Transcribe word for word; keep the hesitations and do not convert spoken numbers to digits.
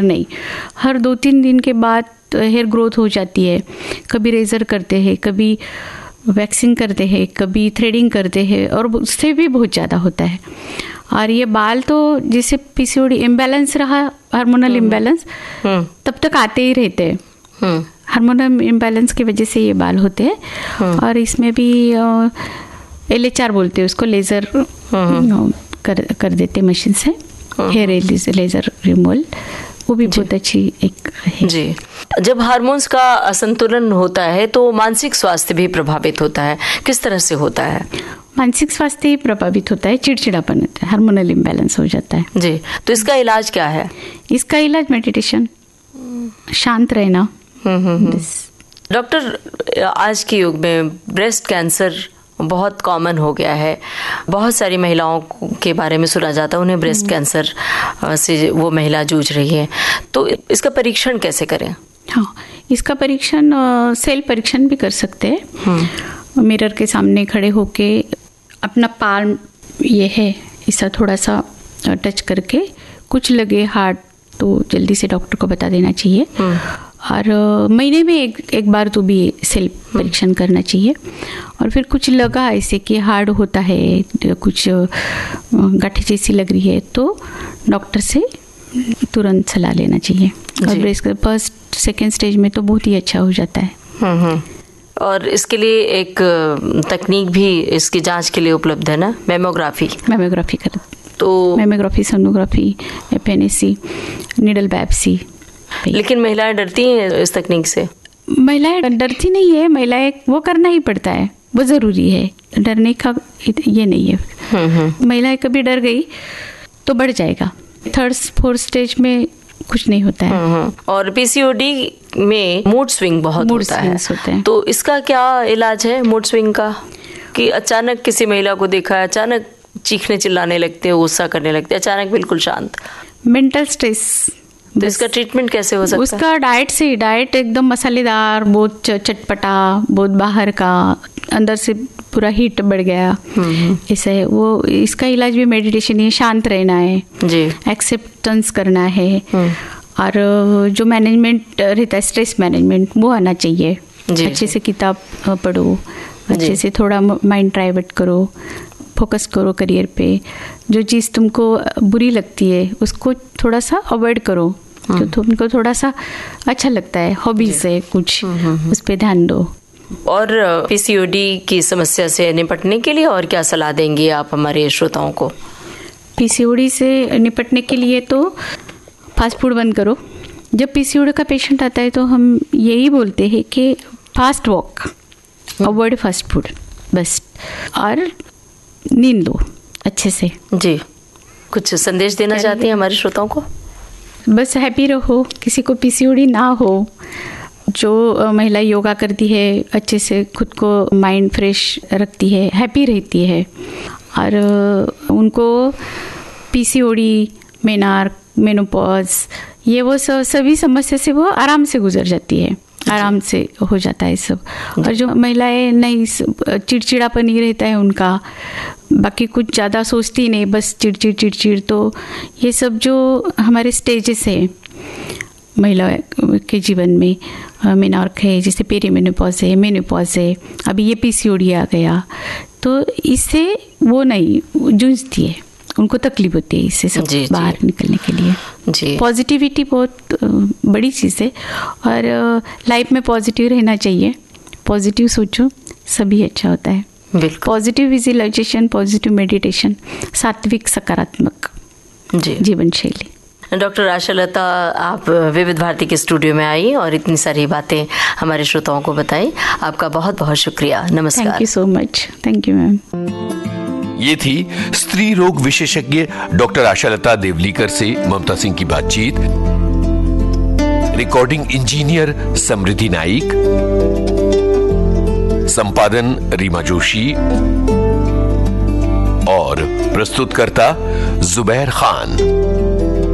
नहीं, हर दो तीन दिन के बाद हेयर ग्रोथ हो जाती है। कभी रेजर करते हैं, कभी वैक्सिंग करते हैं, कभी थ्रेडिंग करते हैं, और उससे भी बहुत ज़्यादा होता है। और ये बाल तो जैसे पीसीओडी इम्बैलेंस रहा, हार्मोनल इम्बैलेंस, तब तक आते ही रहते हैं। हार्मोनल इम्बैलेंस की वजह से ये बाल होते हैं। और इसमें भी एल एच आर बोलते हैं उसको, लेज़र कर कर देते मशीन से, हेयर लेज़र रिमूवल, वो भी बहुत अच्छी एक है। जी, जब हार्मोन्स का असंतुलन होता है तो मानसिक स्वास्थ्य भी प्रभावित होता है, किस तरह से होता है? मानसिक स्वास्थ्य ही प्रभावित होता है, चिड़चिड़ापन होता है, हार्मोनल इम्बैलेंस हो जाता है। जी, तो इसका इलाज क्या है? इसका इलाज मेडिटेशन, शांत रहना। डॉक्टर, आज के युग में ब्रेस्ट कैंसर बहुत कॉमन हो गया है, बहुत सारी महिलाओं के बारे में सुना जाता है, उन्हें ब्रेस्ट कैंसर से वो महिला जूझ रही है, तो इसका परीक्षण कैसे करें? हाँ, इसका परीक्षण सेल परीक्षण भी कर सकते हैं। मिरर के सामने खड़े होके अपना पाल्म ये है ऐसा थोड़ा सा टच करके, कुछ लगे हार्ड तो जल्दी से डॉक्टर को बता देना चाहिए। और महीने में एक एक बार तो भी सेल परीक्षण करना चाहिए। और फिर कुछ लगा ऐसे कि हार्ड होता है, कुछ गांठें जैसी लग रही है, तो डॉक्टर से तुरंत सलाह लेना चाहिए। और ब्रेस्ट फर्स्ट सेकेंड स्टेज में तो बहुत ही अच्छा हो जाता है। और इसके लिए एक तकनीक भी इसकी जांच के लिए उपलब्ध है ना, मेमोग्राफी। मेमोग्राफी कर तो mammography, sonography, FNAC, needle biopsy. लेकिन महिलाएं डरती हैं इस तकनीक से? महिलाएं डरती नहीं है, महिलाएं वो करना ही पड़ता है, वो जरूरी है, डरने का ये नहीं है। महिलाएं कभी डर गई तो बढ़ जाएगा, थर्ड फोर्थ स्टेज में कुछ नहीं होता है। और पीसीओडी में मूड स्विंग बहुत होता है, होता है, तो इसका क्या इलाज है मूड स्विंग का? कि अचानक किसी महिला को देखा है, अचानक चीखने चिल्लाने लगते हैं, गुस्सा करने लगते हैं, अचानक बिल्कुल शांत। Mental stress. तो इसका ट्रीटमेंट कैसे हो सकता है? उसका डाइट से, डाइट एकदम मसालेदार, बहुत चटपटा, बहुत बाहर का, अंदर से पूरा हीट बढ़ गया, ऐसा है वो। इसका इलाज भी मेडिटेशन है, शांत रहना है जी, एक्सेप्टेंस करना है, और जो मैनेजमेंट रहता है, स्ट्रेस मैनेजमेंट, वो आना चाहिए। अच्छे से किताब पढ़ो, अच्छे से थोड़ा माइंड डाइवर्ट करो, फोकस करो करियर पे। जो चीज़ तुमको बुरी लगती है उसको थोड़ा सा अवॉइड करो, जो तुमको थोड़ा सा अच्छा लगता है, हॉबीज है कुछ, उस पे ध्यान दो। और पीसीओडी की समस्या से निपटने के लिए और क्या सलाह देंगी आप हमारे श्रोताओं को? पीसीओडी से निपटने के लिए तो फास्ट फूड बंद करो। जब पीसीओडी का पेशेंट आता है तो हम यही बोलते हैं कि fast walk, avoid fast food बस, और नींद लो अच्छे से। जी, कुछ संदेश देना चाहती हैं हमारे श्रोताओं को? बस हैप्पी रहो, किसी को पीसीओडी ना हो। जो महिला योगा करती है, अच्छे से खुद को माइंड फ्रेश रखती है, हैप्पी रहती है, और उनको पीसीओडी, मेनार्क, मेनोपॉज, ये वो सभी समस्या से वो आराम से गुजर जाती है, आराम से हो जाता है सब। और जो महिलाएं नहीं, चिड़चिड़ापन ही रहता है उनका, बाकी कुछ ज़्यादा सोचती नहीं, बस चिड़चिड़ चिड़चिड़, तो ये सब जो हमारे स्टेजेस है महिला के जीवन में, मेनॉर्क है, जैसे पेरीमेनोपॉज है, मेनोपॉज है, अभी ये पीसीओडी आ गया, तो इससे वो नहीं जूझती है, उनको तकलीफ होती है इससे सब जी, बाहर जी, निकलने के लिए। जी, पॉजिटिविटी बहुत बड़ी चीज़ है, और लाइफ में पॉजिटिव रहना चाहिए, पॉजिटिव सोचो, सभी अच्छा होता है। पॉजिटिव विजुअलाइजेशन, पॉजिटिव मेडिटेशन, सात्विक सकारात्मक जी जीवन शैली। डॉक्टर आशालता, आप विविध भारती के स्टूडियो में आई और इतनी सारी बातें हमारे श्रोताओं को बताई, आपका बहुत बहुत शुक्रिया। नमस्कार। Thank you so much. Thank you ma'am. ये थी स्त्री रोग विशेषज्ञ डॉक्टर आशालता देवलीकर से ममता सिंह की बातचीत। रिकॉर्डिंग इंजीनियर समृद्धि नाइक, संपादन रीमा जोशी और प्रस्तुतकर्ता जुबैर खान।